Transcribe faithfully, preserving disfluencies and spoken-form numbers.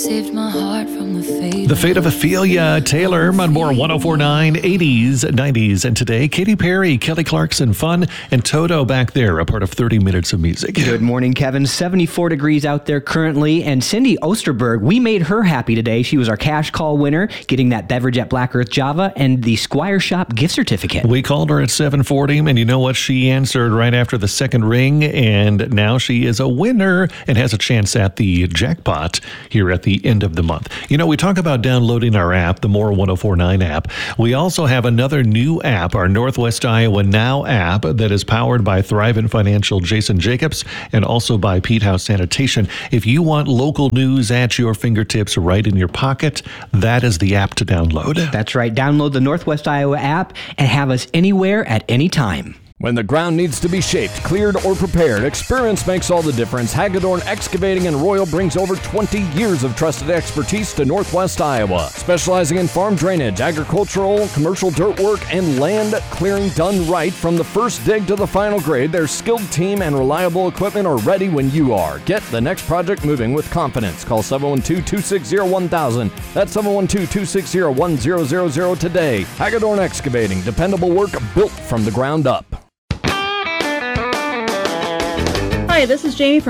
saved my heart from the fate. The Fate of Ophelia Taylor on more one oh four point nine, eighties, nineties, and today, Katy Perry, Kelly Clarkson, Fun, and Toto back there, a part of thirty minutes of music. Good morning, Kevin. seventy-four degrees out there currently, and Cindy Osterberg, we made her happy today. She was our cash call winner, getting that beverage at Black Earth Java and the Squire Shop gift certificate. We called her at seven forty, and you know what? She answered right after the second ring, and now she is a winner and has a chance at the jackpot here at the end of the month. You know, we talk about downloading our app, the More one oh four point nine app. We also have another new app, our Northwest Iowa Now app, that is powered by Thrivent Financial Jason Jacobs and also by Pete House Sanitation. If you want local news at your fingertips right in your pocket, that is the app to download. That's right. Download the Northwest Iowa app and have us anywhere at any time. When the ground needs to be shaped, cleared, or prepared, experience makes all the difference. Hagedorn Excavating and Royal brings over twenty years of trusted expertise to Northwest Iowa, specializing in farm drainage, agricultural, commercial dirt work, and land clearing done right. From the first dig to the final grade, their skilled team and reliable equipment are ready when you are. Get the next project moving with confidence. Call seven one two, two six zero, one thousand. That's seven one two, two six zero, one zero zero zero today. Hagedorn Excavating, dependable work built from the ground up. Hi, this is Jamie from